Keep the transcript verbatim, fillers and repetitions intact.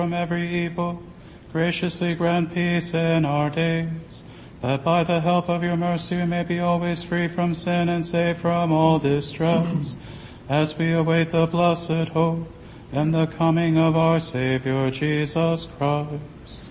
from every evil. Graciously grant peace in our days, that by the help of your mercy we may be always free from sin and safe from all distress, as we await the blessed hope and the coming of our Savior Jesus Christ.